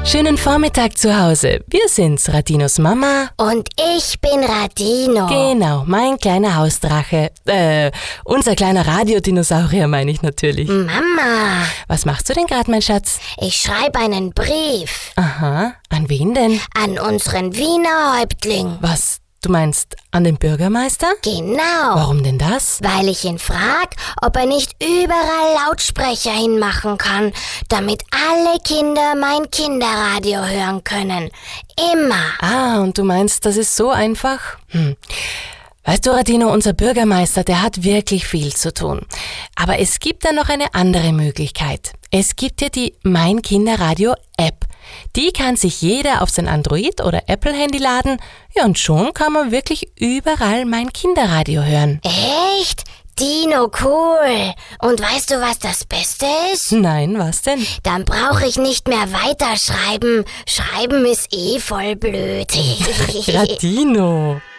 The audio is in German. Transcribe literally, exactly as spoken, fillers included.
Schönen Vormittag zu Hause. Wir sind's, Radinos Mama. Und ich bin Radino. Genau, mein kleiner Hausdrache. Äh, unser kleiner Radiodinosaurier meine ich natürlich. Mama, Was machst du denn gerade, mein Schatz? ich schreibe einen Brief Aha, an wen denn? an unseren Wiener Häuptling. Was, du meinst an den Bürgermeister? Genau, Warum denn das? weil ich ihn frag, ob er nicht überall Lautsprecher hinmachen kann, damit alle Kinder mein Kinderradio hören können. Immer. Ah, und du meinst, das ist so einfach? Hm. Weißt du, Radino, unser Bürgermeister, der hat wirklich viel zu tun. Aber es gibt da noch eine andere Möglichkeit. Es gibt ja die Mein Kinderradio App. Die kann sich jeder auf sein Android- oder Apple-Handy laden. Ja, und schon kann man wirklich überall Mein Kinderradio hören. Echt? Dino, cool. Und weißt du, was das Beste ist? Nein, was denn? Dann brauche ich nicht mehr weiterschreiben. Schreiben ist eh voll blöd. Radino.